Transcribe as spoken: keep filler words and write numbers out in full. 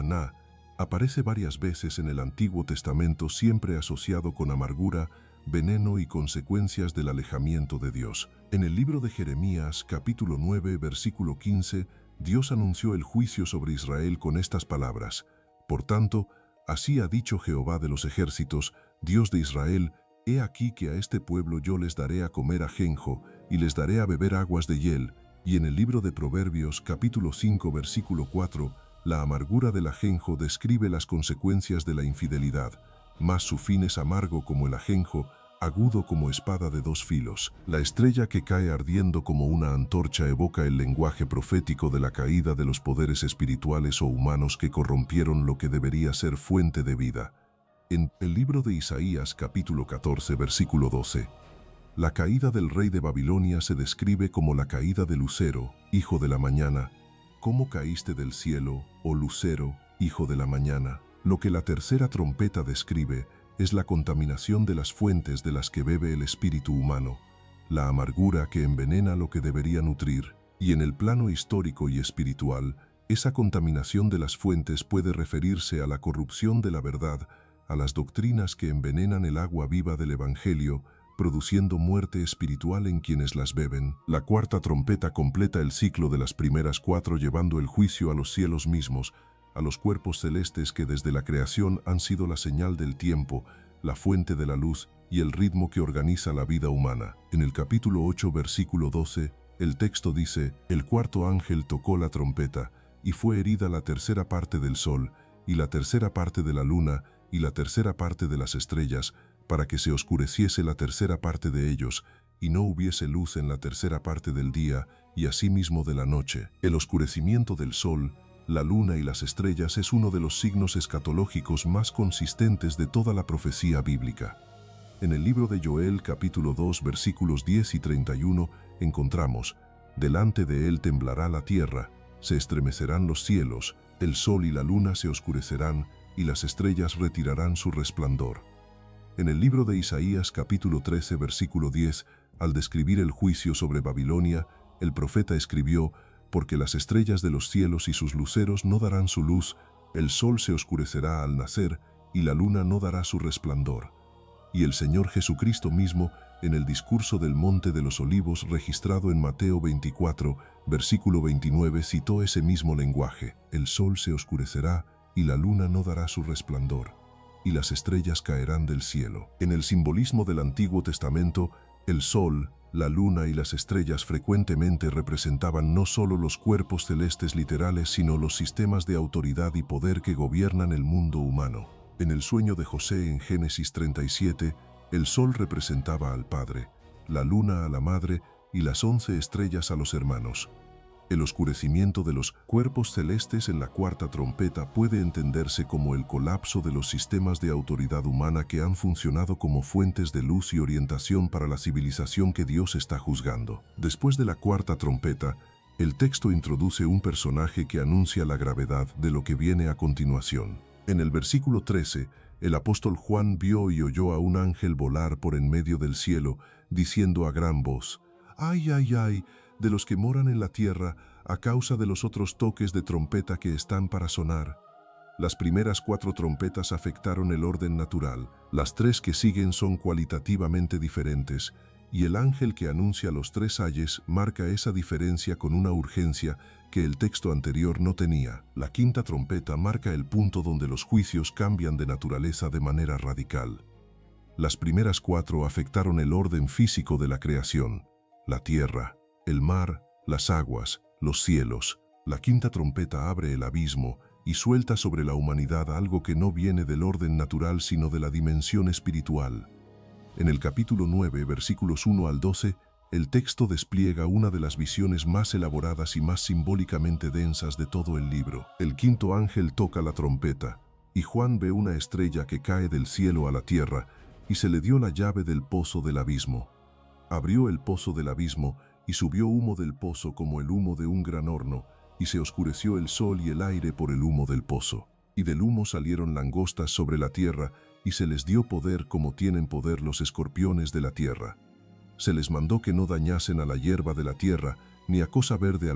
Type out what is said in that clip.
maná, aparece varias veces en el Antiguo Testamento, siempre asociado con amargura, veneno y consecuencias del alejamiento de Dios. En el libro de Jeremías, capítulo nueve, versículo quince, Dios anunció el juicio sobre Israel con estas palabras: Por tanto, así ha dicho Jehová de los ejércitos, Dios de Israel, he aquí que a este pueblo yo les daré a comer ajenjo, y les daré a beber aguas de hiel. Y en el libro de Proverbios, capítulo cinco, versículo cuatro, la amargura del ajenjo describe las consecuencias de la infidelidad, mas su fin es amargo como el ajenjo, agudo como espada de dos filos. La estrella que cae ardiendo como una antorcha evoca el lenguaje profético de la caída de los poderes espirituales o humanos que corrompieron lo que debería ser fuente de vida. En el libro de Isaías, capítulo catorce, versículo doce, la caída del rey de Babilonia se describe como la caída de Lucero, hijo de la mañana. ¿Cómo caíste del cielo, oh Lucero, hijo de la mañana? Lo que la tercera trompeta describe es la contaminación de las fuentes de las que bebe el espíritu humano, la amargura que envenena lo que debería nutrir. Y en el plano histórico y espiritual, esa contaminación de las fuentes puede referirse a la corrupción de la verdad, a las doctrinas que envenenan el agua viva del Evangelio, produciendo muerte espiritual en quienes las beben. La cuarta trompeta completa el ciclo de las primeras cuatro, llevando el juicio a los cielos mismos, a los cuerpos celestes que desde la creación han sido la señal del tiempo, la fuente de la luz y el ritmo que organiza la vida humana. En el capítulo ocho, versículo doce, el texto dice: El cuarto ángel tocó la trompeta, y fue herida la tercera parte del sol, y la tercera parte de la luna, y la tercera parte de las estrellas, para que se oscureciese la tercera parte de ellos, y no hubiese luz en la tercera parte del día, y asimismo de la noche. El oscurecimiento del sol, la luna y las estrellas es uno de los signos escatológicos más consistentes de toda la profecía bíblica. En el libro de Joel, capítulo dos, versículos diez y treinta y uno, encontramos: Delante de él temblará la tierra, se estremecerán los cielos, el sol y la luna se oscurecerán, y las estrellas retirarán su resplandor. En el libro de Isaías, capítulo trece, versículo diez, al describir el juicio sobre Babilonia, el profeta escribió: Porque las estrellas de los cielos y sus luceros no darán su luz, el sol se oscurecerá al nacer, y la luna no dará su resplandor. Y el Señor Jesucristo mismo, en el discurso del Monte de los Olivos registrado en Mateo veinticuatro, versículo veintinueve, citó ese mismo lenguaje: El sol se oscurecerá, y la luna no dará su resplandor, y las estrellas caerán del cielo. En el simbolismo del Antiguo Testamento, el sol, la luna y las estrellas frecuentemente representaban no solo los cuerpos celestes literales, sino los sistemas de autoridad y poder que gobiernan el mundo humano. En el sueño de José en Génesis treinta y siete, el sol representaba al padre, la luna a la madre y las once estrellas a los hermanos. El oscurecimiento de los cuerpos celestes en la cuarta trompeta puede entenderse como el colapso de los sistemas de autoridad humana que han funcionado como fuentes de luz y orientación para la civilización que Dios está juzgando. Después de la cuarta trompeta, el texto introduce un personaje que anuncia la gravedad de lo que viene a continuación. En el versículo trece, el apóstol Juan vio y oyó a un ángel volar por en medio del cielo, diciendo a gran voz: ¡Ay, ay, ay! De los que moran en la tierra, a causa de los otros toques de trompeta que están para sonar. Las primeras cuatro trompetas afectaron el orden natural, las tres que siguen son cualitativamente diferentes, y el ángel que anuncia los tres ayes marca esa diferencia con una urgencia que el texto anterior no tenía. La quinta trompeta marca el punto donde los juicios cambian de naturaleza de manera radical. Las primeras cuatro afectaron el orden físico de la creación, la tierra, el mar, las aguas, los cielos. La quinta trompeta abre el abismo y suelta sobre la humanidad algo que no viene del orden natural sino de la dimensión espiritual. En el capítulo nueve, versículos uno al doce, el texto despliega una de las visiones más elaboradas y más simbólicamente densas de todo el libro. El quinto ángel toca la trompeta, y Juan ve una estrella que cae del cielo a la tierra, y se le dio la llave del pozo del abismo. Abrió el pozo del abismo, y subió humo del pozo como el humo de un gran horno, y se oscureció el sol y el aire por el humo del pozo. Y del humo salieron langostas sobre la tierra, y se les dio poder como tienen poder los escorpiones de la tierra. Se les mandó que no dañasen a la hierba de la tierra, ni a cosa verde